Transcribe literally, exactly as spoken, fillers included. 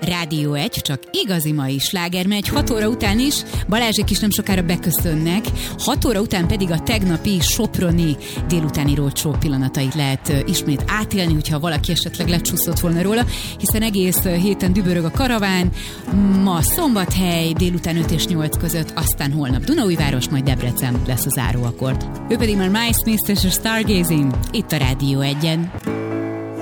Rádió egy, csak igazi mai sláger megy hat óra után is, Balázsék is nem sokára beköszönnek, hat óra után pedig a tegnapi soproni délutáni roadshow pillanatait lehet ismét átélni, hogyha valaki esetleg lecsúszott volna róla, hiszen egész héten dübörög a karaván, ma Szombathely délután öt és nyolc között, aztán holnap Dunaújváros, majd Debrecen lesz a záróakkord. Ő pedig már My Smith és a Stargazing, itt a Rádió egyen.